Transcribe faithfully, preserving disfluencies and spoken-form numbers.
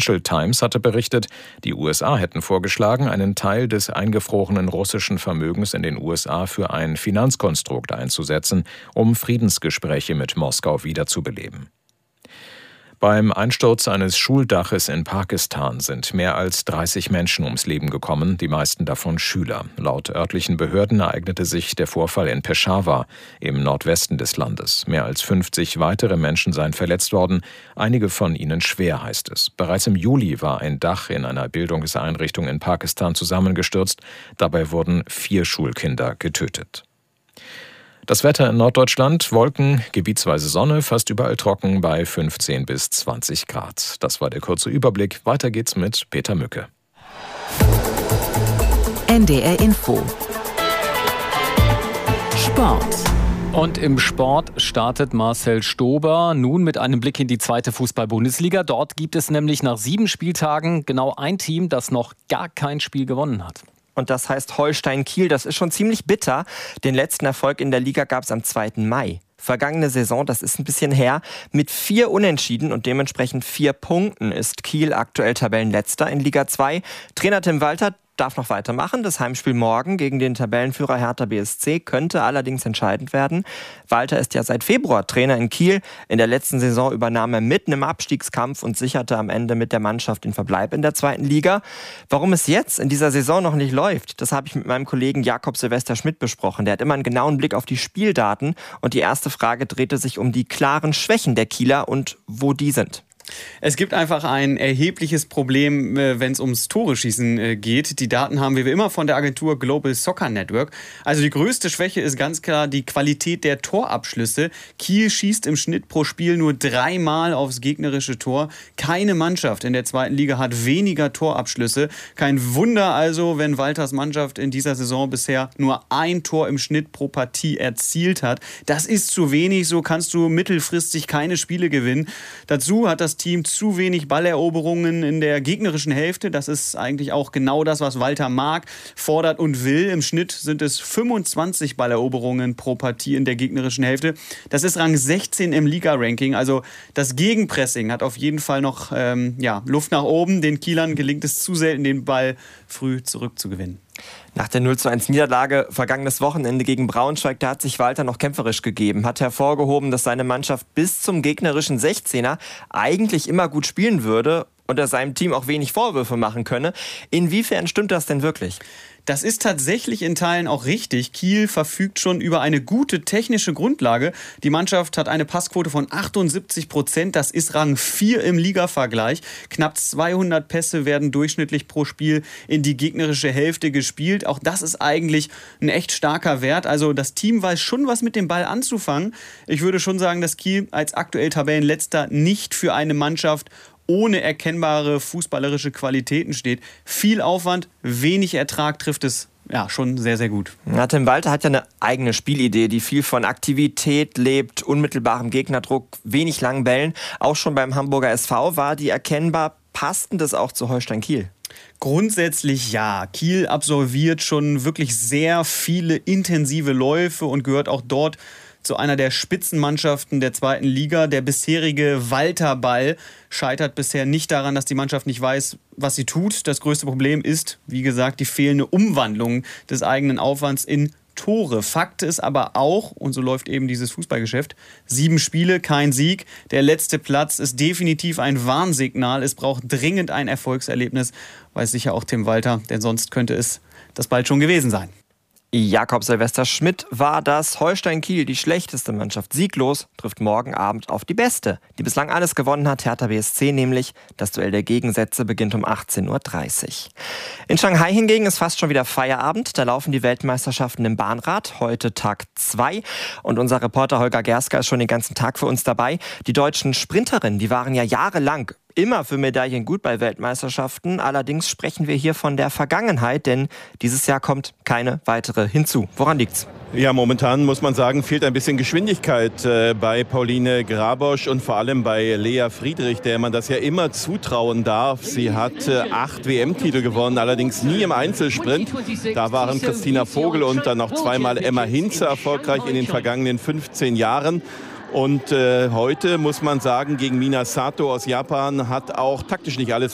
Financial Times hatte berichtet, die U S A hätten vorgeschlagen, einen Teil des eingefrorenen russischen Vermögens in den U S A für ein Finanzkonstrukt einzusetzen, um Friedensgespräche mit Moskau wiederzubeleben. Beim Einsturz eines Schuldaches in Pakistan sind mehr als dreißig Menschen ums Leben gekommen, die meisten davon Schüler. Laut örtlichen Behörden ereignete sich der Vorfall in Peshawar im Nordwesten des Landes. Mehr als fünfzig weitere Menschen seien verletzt worden, einige von ihnen schwer, heißt es. Bereits im Juli war ein Dach in einer Bildungseinrichtung in Pakistan zusammengestürzt. Dabei wurden vier Schulkinder getötet. Das Wetter in Norddeutschland, Wolken, gebietsweise Sonne, fast überall trocken bei fünfzehn bis zwanzig Grad. Das war der kurze Überblick. Weiter geht's mit Peter Mücke. N D R Info. Sport. Und im Sport startet Marcel Stober nun mit einem Blick in die zweite Fußball-Bundesliga. Dort gibt es nämlich nach sieben Spieltagen genau ein Team, das noch gar kein Spiel gewonnen hat. Und das heißt Holstein Kiel. Das ist schon ziemlich bitter. Den letzten Erfolg in der Liga gab es am zweiten Mai. Vergangene Saison, das ist ein bisschen her, mit vier Unentschieden und dementsprechend vier Punkten ist Kiel aktuell Tabellenletzter in Liga zwei. Trainer Tim Walter darf noch weitermachen. Das Heimspiel morgen gegen den Tabellenführer Hertha B S C könnte allerdings entscheidend werden. Walter ist ja seit Februar Trainer in Kiel. In der letzten Saison übernahm er mitten im Abstiegskampf und sicherte am Ende mit der Mannschaft den Verbleib in der zweiten Liga. Warum es jetzt in dieser Saison noch nicht läuft, das habe ich mit meinem Kollegen Jakob Silvester Schmidt besprochen. Der hat immer einen genauen Blick auf die Spieldaten und die erste Frage drehte sich um die klaren Schwächen der Kieler und wo die sind. Es gibt einfach ein erhebliches Problem, wenn es ums Tore-Schießen geht. Die Daten haben wir wie immer von der Agentur Global Soccer Network. Also die größte Schwäche ist ganz klar die Qualität der Torabschlüsse. Kiel schießt im Schnitt pro Spiel nur dreimal aufs gegnerische Tor. Keine Mannschaft in der zweiten Liga hat weniger Torabschlüsse. Kein Wunder also, wenn Walters Mannschaft in dieser Saison bisher nur ein Tor im Schnitt pro Partie erzielt hat. Das ist zu wenig, so kannst du mittelfristig keine Spiele gewinnen. Dazu hat das Team zu wenig Balleroberungen in der gegnerischen Hälfte. Das ist eigentlich auch genau das, was Walter mag, fordert und will. Im Schnitt sind es fünfundzwanzig Balleroberungen pro Partie in der gegnerischen Hälfte. Das ist Rang sechzehn im Liga-Ranking. Also das Gegenpressing hat auf jeden Fall noch ähm, ja, Luft nach oben. Den Kielern gelingt es zu selten, den Ball früh zurückzugewinnen. Nach der null zu eins Niederlage vergangenes Wochenende gegen Braunschweig, da hat sich Walter noch kämpferisch gegeben, hat hervorgehoben, dass seine Mannschaft bis zum gegnerischen sechzehner eigentlich immer gut spielen würde und er seinem Team auch wenig Vorwürfe machen könne. Inwiefern stimmt das denn wirklich? Das ist tatsächlich in Teilen auch richtig. Kiel verfügt schon über eine gute technische Grundlage. Die Mannschaft hat eine Passquote von achtundsiebzig Prozent. Das ist Rang vier im Ligavergleich. Knapp zweihundert Pässe werden durchschnittlich pro Spiel in die gegnerische Hälfte gespielt. Auch das ist eigentlich ein echt starker Wert. Also das Team weiß schon, was mit dem Ball anzufangen. Ich würde schon sagen, dass Kiel als aktuell Tabellenletzter nicht für eine Mannschaft ohne erkennbare fußballerische Qualitäten steht. Viel Aufwand, wenig Ertrag trifft es ja schon sehr, sehr gut. Ja, Tim Walter hat ja eine eigene Spielidee, die viel von Aktivität lebt, unmittelbarem Gegnerdruck, wenig langen Bällen. Auch schon beim Hamburger S V war die erkennbar. Passt denn das auch zu Holstein Kiel? Grundsätzlich ja. Kiel absolviert schon wirklich sehr viele intensive Läufe und gehört auch dort zu einer der Spitzenmannschaften der zweiten Liga. Der bisherige Walter-Ball scheitert bisher nicht daran, dass die Mannschaft nicht weiß, was sie tut. Das größte Problem ist, wie gesagt, die fehlende Umwandlung des eigenen Aufwands in Tore. Fakt ist aber auch, und so läuft eben dieses Fußballgeschäft, sieben Spiele, kein Sieg. Der letzte Platz ist definitiv ein Warnsignal. Es braucht dringend ein Erfolgserlebnis, weiß sicher auch Tim Walter, denn sonst könnte es das bald schon gewesen sein. Jakob Silvester Schmidt war das. Holstein Kiel, die schlechteste Mannschaft, sieglos, trifft morgen Abend auf die beste, die bislang alles gewonnen hat, Hertha B S C nämlich. Das Duell der Gegensätze beginnt um achtzehn Uhr dreißig. In Shanghai hingegen ist fast schon wieder Feierabend. Da laufen die Weltmeisterschaften im Bahnrad, heute Tag zwei. Und unser Reporter Holger Gerska ist schon den ganzen Tag für uns dabei. Die deutschen Sprinterinnen, die waren ja jahrelang immer für Medaillen gut bei Weltmeisterschaften. Allerdings sprechen wir hier von der Vergangenheit, denn dieses Jahr kommt keine weitere hinzu. Woran liegt's? Ja, momentan muss man sagen, fehlt ein bisschen Geschwindigkeit äh, bei Pauline Grabosch und vor allem bei Lea Friedrich, der man das ja immer zutrauen darf. Sie hat äh, acht W M-Titel gewonnen, allerdings nie im Einzelsprint. Da waren Christina Vogel und dann noch zweimal Emma Hinze erfolgreich in den vergangenen fünfzehn Jahren. Und äh, heute muss man sagen, gegen Mina Sato aus Japan hat auch taktisch nicht alles